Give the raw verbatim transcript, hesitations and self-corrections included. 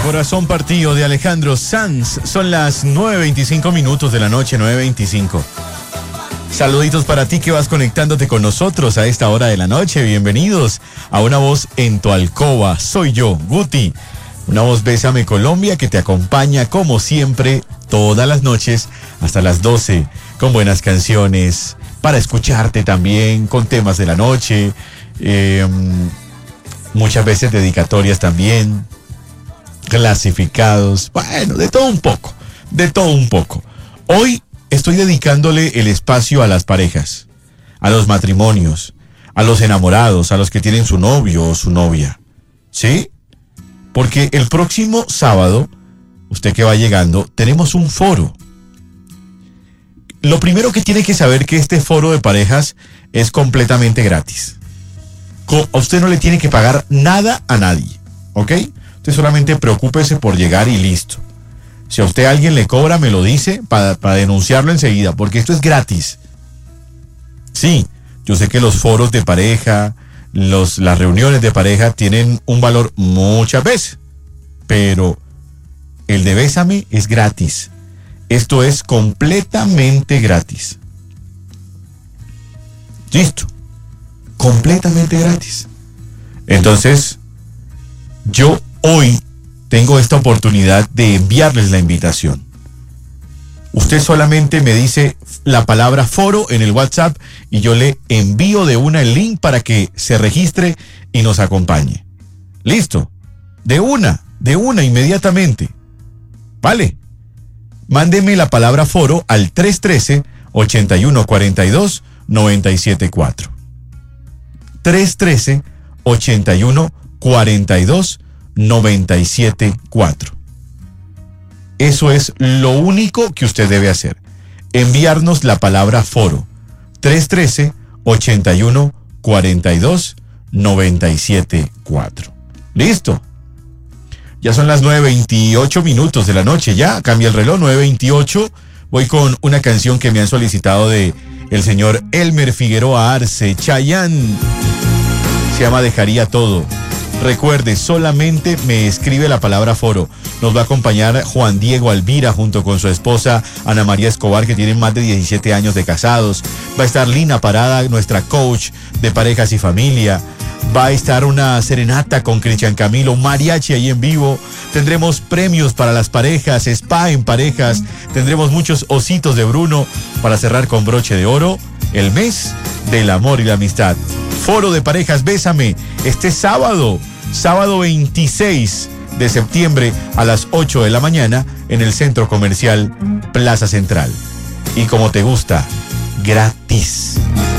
Corazón Partido de Alejandro Sanz. Son las nueve veinticinco minutos de la noche, nueve veinticinco. Saluditos para ti que vas conectándote con nosotros a esta hora de la noche. Bienvenidos a Una Voz en tu Alcoba. Soy yo, Guti. Una Voz Bésame Colombia que te acompaña como siempre todas las noches hasta las doce con buenas canciones para escucharte también, con temas de la noche, eh, muchas veces dedicatorias también, clasificados, bueno, de todo un poco, de todo un poco. Hoy estoy dedicándole el espacio a las parejas, a los matrimonios, a los enamorados, a los que tienen su novio o su novia, ¿sí? Porque el próximo sábado, usted que va llegando, tenemos un foro. Lo primero que tiene que saber que este foro de parejas es completamente gratis. A usted no le tiene que pagar nada a nadie, ¿ok? Usted solamente preocúpese por llegar y listo. Si a usted alguien le cobra, me lo dice para, para denunciarlo enseguida, porque esto es gratis. Sí, yo sé que los foros de pareja, los, las reuniones de pareja tienen un valor muchas veces, pero el de Bésame es gratis. Esto es completamente gratis. Listo. Completamente gratis. Entonces, yo hoy tengo esta oportunidad de enviarles la invitación. Usted solamente me dice la palabra foro en el WhatsApp y yo le envío de una el link para que se registre y nos acompañe. ¿Listo? De una, de una inmediatamente. ¿Vale? Mándeme la palabra foro al tres uno tres, ocho uno cuatro dos, nueve siete cuatro. tres uno tres, ocho uno cuatro dos, nueve siete cuatro. Eso es lo único que usted debe hacer. Enviarnos la palabra foro. tres uno tres, ocho uno cuatro dos, nueve siete cuatro. ¿Listo? Ya son las nueve veintiocho minutos de la noche. Ya cambia el reloj, nueve veintiocho. Voy con una canción que me han solicitado de el señor Elmer Figueroa Arce, Chayanne. Se llama Dejaría Todo. Recuerde, solamente me escribe la palabra foro. Nos va a acompañar Juan Diego Alvira junto con su esposa Ana María Escobar, que tienen más de diecisiete años de casados. Va a estar Lina Parada, nuestra coach de parejas y familia. Va a estar una serenata con Cristian Camilo, un mariachi ahí en vivo. Tendremos premios para las parejas, spa en parejas. Tendremos muchos ositos de Bruno para cerrar con broche de oro el mes del amor y la amistad. Foro de parejas Bésame este sábado, sábado veintiséis de septiembre a las ocho de la mañana en el Centro Comercial Plaza Central. Y como te gusta, gratis.